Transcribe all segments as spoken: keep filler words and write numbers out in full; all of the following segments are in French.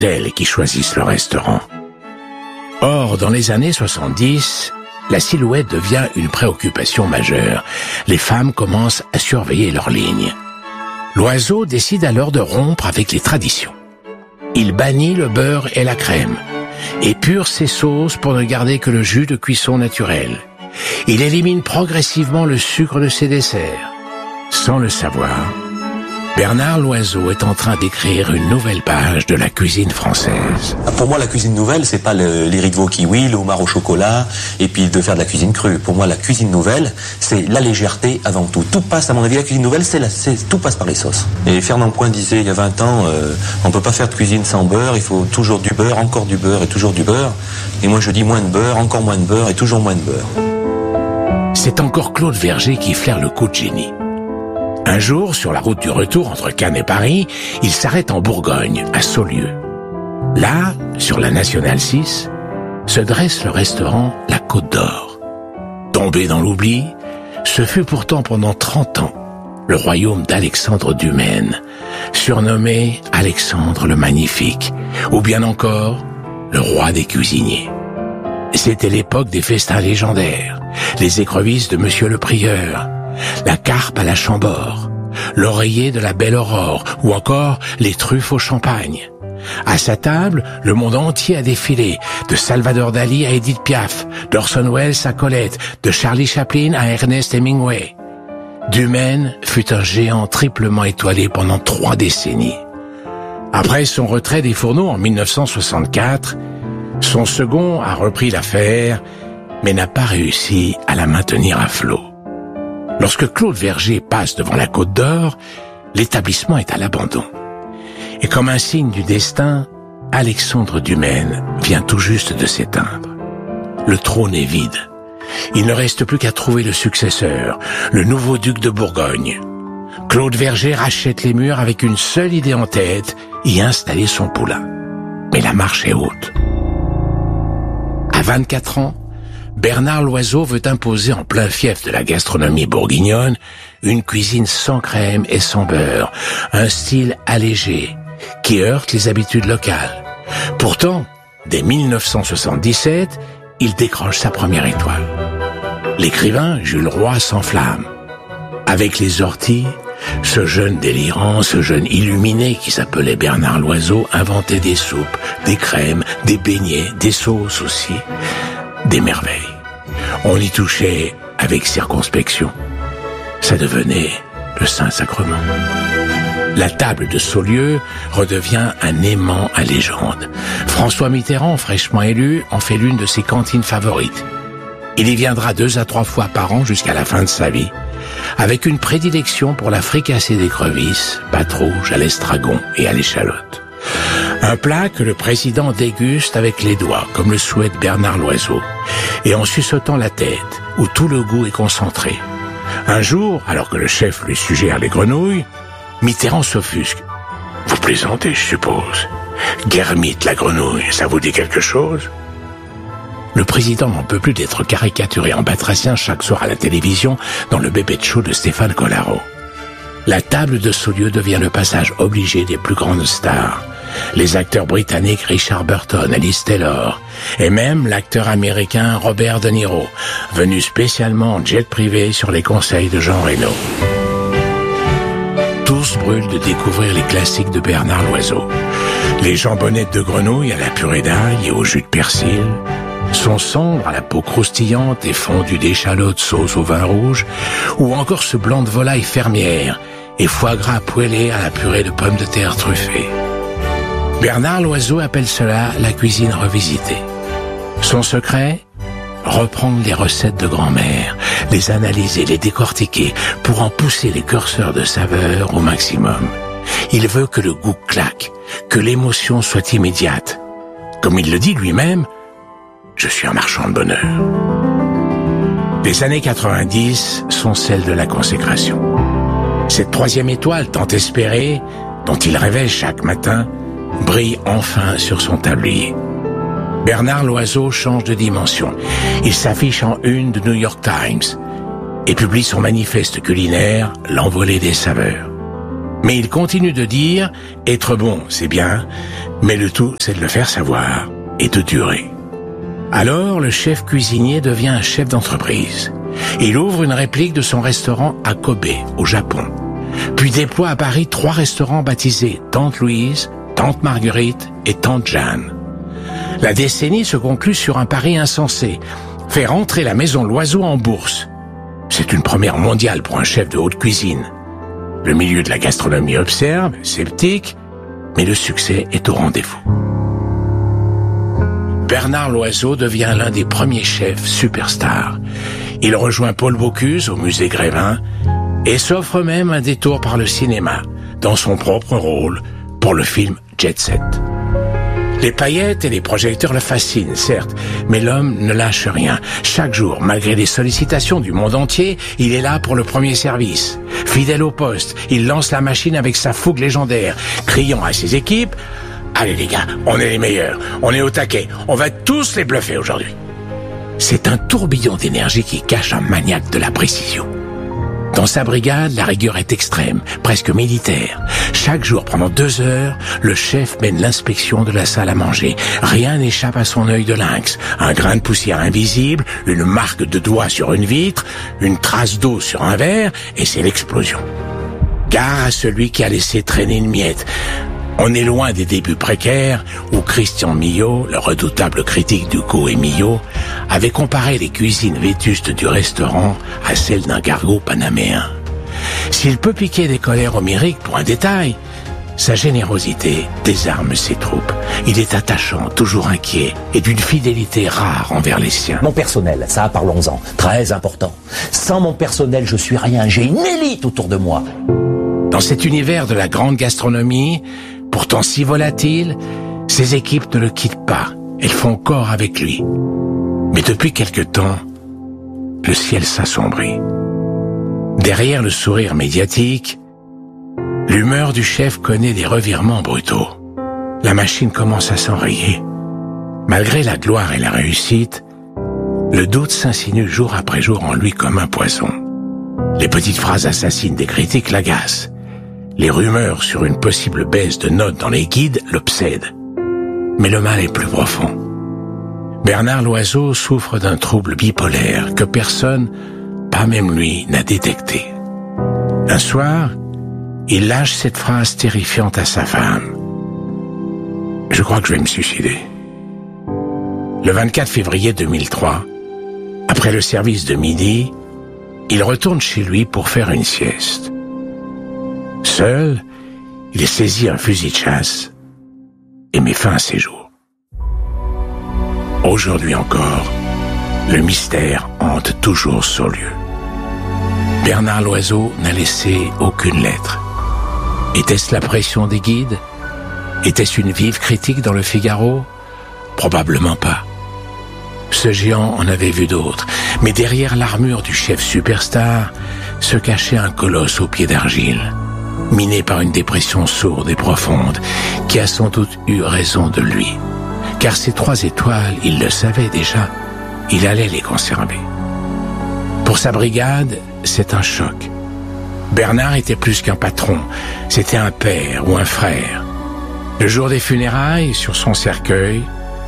elles qui choisissent le restaurant. Or, dans les années soixante-dix, la silhouette devient une préoccupation majeure. Les femmes commencent à surveiller leurs lignes. Loiseau décide alors de rompre avec les traditions. Il bannit le beurre et la crème, épure ses sauces pour ne garder que le jus de cuisson naturel. Il élimine progressivement le sucre de ses desserts. Sans le savoir, Bernard Loiseau est en train d'écrire une nouvelle page de la cuisine française. Pour moi, la cuisine nouvelle, c'est pas le, les riz de veau kiwi, le homard au chocolat, et puis de faire de la cuisine crue. Pour moi, la cuisine nouvelle, c'est la légèreté avant tout. Tout passe, à mon avis, la cuisine nouvelle, c'est la, c'est, tout passe par les sauces. Et Fernand Point disait il y a vingt ans, euh, on peut pas faire de cuisine sans beurre, il faut toujours du beurre, encore du beurre et toujours du beurre. Et moi, je dis moins de beurre, encore moins de beurre et toujours moins de beurre. C'est encore Claude Verger qui flaire le coup de génie. Un jour, sur la route du retour entre Cannes et Paris, il s'arrête en Bourgogne, à Saulieu. Là, sur la Nationale six, se dresse le restaurant La Côte d'Or. Tombé dans l'oubli, ce fut pourtant pendant trente ans le royaume d'Alexandre Dumaine, surnommé Alexandre le Magnifique, ou bien encore le roi des cuisiniers. C'était l'époque des festins légendaires, les écrevisses de Monsieur le Prieur, la carpe à la Chambord, l'oreiller de la Belle Aurore ou encore les truffes au champagne. À sa table, le monde entier a défilé, de Salvador Dali à Edith Piaf, d'Orson Welles à Colette, de Charlie Chaplin à Ernest Hemingway. Dumaine fut un géant triplement étoilé pendant trois décennies. Après son retrait des fourneaux en mille neuf cent soixante-quatre, son second a repris l'affaire, mais n'a pas réussi à la maintenir à flot. Lorsque Claude Verger passe devant la Côte d'Or, l'établissement est à l'abandon. Et comme un signe du destin, Alexandre Dumaine vient tout juste de s'éteindre. Le trône est vide. Il ne reste plus qu'à trouver le successeur, le nouveau duc de Bourgogne. Claude Verger rachète les murs avec une seule idée en tête, y installer son poulain. Mais la marche est haute. À vingt-quatre ans, Bernard Loiseau veut imposer en plein fief de la gastronomie bourguignonne une cuisine sans crème et sans beurre, un style allégé qui heurte les habitudes locales. Pourtant, dès mille neuf cent soixante-dix-sept, il décroche sa première étoile. L'écrivain Jules Roy s'enflamme. Avec les orties, ce jeune délirant, ce jeune illuminé qui s'appelait Bernard Loiseau inventait des soupes, des crèmes, des beignets, des sauces aussi. Des merveilles. On y touchait avec circonspection. Ça devenait le Saint-Sacrement. La table de Saulieu redevient un aimant à légende. François Mitterrand, fraîchement élu, en fait l'une de ses cantines favorites. Il y viendra deux à trois fois par an jusqu'à la fin de sa vie, avec une prédilection pour la fricassée d'écrevisses, pâte rouge à l'estragon et à l'échalote. Un plat que le président déguste avec les doigts, comme le souhaite Bernard Loiseau, et en suçotant la tête, où tout le goût est concentré. Un jour, alors que le chef lui suggère les grenouilles, Mitterrand s'offusque. « Vous plaisantez, je suppose. Guermite, la grenouille, ça vous dit quelque chose ?» Le président n'en peut plus d'être caricaturé en batracien chaque soir à la télévision dans le bébé show de Stéphane Collaro. La table de Saulieu devient le passage obligé des plus grandes stars. Les acteurs britanniques Richard Burton, Alice Taylor, et même l'acteur américain Robert De Niro, venu spécialement en jet privé sur les conseils de Jean Reno. Tous brûlent de découvrir les classiques de Bernard Loiseau. Les jambonnettes de grenouille à la purée d'ail et au jus de persil, son sombre à la peau croustillante et fondue d'échalotes sauce au vin rouge, ou encore ce blanc de volaille fermière et foie gras poêlé à la purée de pommes de terre truffées. Bernard Loiseau appelle cela la cuisine revisitée. Son secret ? Reprendre les recettes de grand-mère, les analyser, les décortiquer, pour en pousser les curseurs de saveur au maximum. Il veut que le goût claque, que l'émotion soit immédiate. Comme il le dit lui-même, « Je suis un marchand de bonheur ». Les années quatre-vingt-dix sont celles de la consécration. Cette troisième étoile tant espérée, dont il rêvait chaque matin, brille enfin sur son tablier. Bernard Loiseau change de dimension. Il s'affiche en une de New York Times et publie son manifeste culinaire, L'envolée des saveurs. Mais il continue de dire « être bon, c'est bien, mais le tout, c'est de le faire savoir et de durer ». Alors, le chef cuisinier devient un chef d'entreprise. Il ouvre une réplique de son restaurant à Kobe, au Japon. Puis déploie à Paris trois restaurants baptisés Tante Louise, Tante Marguerite et Tante Jeanne. La décennie se conclut sur un pari insensé, faire entrer la maison Loiseau en bourse. C'est une première mondiale pour un chef de haute cuisine. Le milieu de la gastronomie observe, sceptique, mais le succès est au rendez-vous. Bernard Loiseau devient l'un des premiers chefs superstars. Il rejoint Paul Bocuse au musée Grévin et s'offre même un détour par le cinéma, dans son propre rôle, pour le film Jet Set. Les paillettes et les projecteurs le fascinent, certes, mais l'homme ne lâche rien. Chaque jour, malgré les sollicitations du monde entier, il est là pour le premier service. Fidèle au poste, il lance la machine avec sa fougue légendaire, criant à ses équipes « Allez les gars, on est les meilleurs, on est au taquet, on va tous les bluffer aujourd'hui !» C'est un tourbillon d'énergie qui cache un maniaque de la précision. Dans sa brigade, la rigueur est extrême, presque militaire. Chaque jour, pendant deux heures, le chef mène l'inspection de la salle à manger. Rien n'échappe à son œil de lynx. Un grain de poussière invisible, une marque de doigt sur une vitre, une trace d'eau sur un verre, et c'est l'explosion. Gare à celui qui a laissé traîner une miette. On est loin des débuts précaires où Christian Millot, le redoutable critique d'Hugo et Millot, avait comparé les cuisines vétustes du restaurant à celles d'un gargot panaméen. S'il peut piquer des colères homériques pour un détail, sa générosité désarme ses troupes. Il est attachant, toujours inquiet et d'une fidélité rare envers les siens. Mon personnel, ça parlons-en, très important. Sans mon personnel, je suis rien, j'ai une élite autour de moi. Dans cet univers de la grande gastronomie, pourtant si volatile, ses équipes ne le quittent pas. Elles font corps avec lui. Mais depuis quelque temps, le ciel s'assombrit. Derrière le sourire médiatique, l'humeur du chef connaît des revirements brutaux. La machine commence à s'enrayer. Malgré la gloire et la réussite, le doute s'insinue jour après jour en lui comme un poison. Les petites phrases assassines des critiques l'agacent. Les rumeurs sur une possible baisse de notes dans les guides l'obsèdent. Mais le mal est plus profond. Bernard Loiseau souffre d'un trouble bipolaire que personne, pas même lui, n'a détecté. Un soir, il lâche cette phrase terrifiante à sa femme. « Je crois que je vais me suicider. » Le vingt-quatre février deux mille trois, après le service de midi, il retourne chez lui pour faire une sieste. Seul, il saisit un fusil de chasse et met fin à ses jours. Aujourd'hui encore, le mystère hante toujours Saulieu. Bernard Loiseau n'a laissé aucune lettre. Était-ce la pression des guides? Était-ce une vive critique dans le Figaro? Probablement pas. Ce géant en avait vu d'autres, mais derrière l'armure du chef superstar se cachait un colosse aux pieds d'argile, miné par une dépression sourde et profonde, qui a sans doute eu raison de lui. Car ces trois étoiles, il le savait déjà, il allait les conserver. Pour sa brigade, c'est un choc. Bernard était plus qu'un patron, c'était un père ou un frère. Le jour des funérailles, sur son cercueil,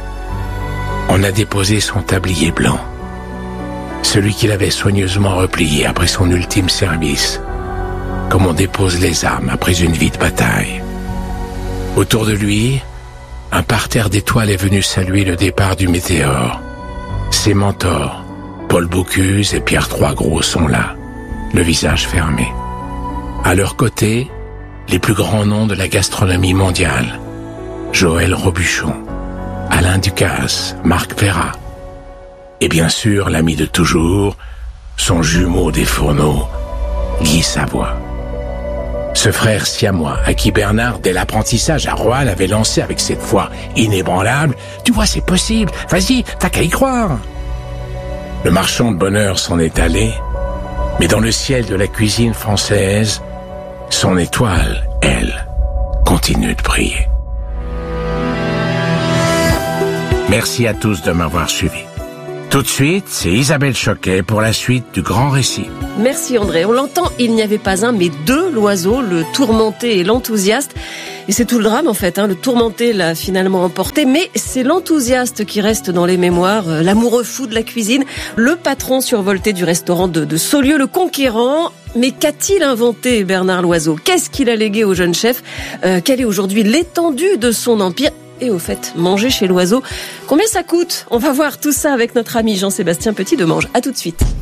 on a déposé son tablier blanc, celui qu'il avait soigneusement replié après son ultime service, comme on dépose les armes après une vie de bataille. Autour de lui, un parterre d'étoiles est venu saluer le départ du météore. Ses mentors, Paul Bocuse et Pierre Troisgros, sont là, le visage fermé. À leur côté, les plus grands noms de la gastronomie mondiale. Joël Robuchon, Alain Ducasse, Marc Verrat. Et bien sûr, l'ami de toujours, son jumeau des fourneaux, Guy Savoie. Ce frère siamois, à qui Bernard, dès l'apprentissage à Roanne, avait lancé avec cette foi inébranlable « Tu vois, c'est possible, vas-y, t'as qu'à y croire !» Le marchand de bonheur s'en est allé, mais dans le ciel de la cuisine française, son étoile, elle, continue de briller. Merci à tous de m'avoir suivi. Tout de suite, c'est Isabelle Choquet pour la suite du grand récit. Merci André. On l'entend, il n'y avait pas un, mais deux Loiseau, le tourmenté et l'enthousiaste. Et c'est tout le drame en fait, hein. Le tourmenté l'a finalement emporté, mais c'est l'enthousiaste qui reste dans les mémoires, euh, l'amoureux fou de la cuisine, le patron survolté du restaurant de, de Saulieu, le conquérant. Mais qu'a-t-il inventé Bernard Loiseau? Qu'est-ce qu'il a légué au jeune chef? euh, Quelle est aujourd'hui l'étendue de son empire? Et au fait, manger chez Loiseau, combien ça coûte? On va voir tout ça avec notre ami Jean-Sébastien Petit de Mange. À tout de suite.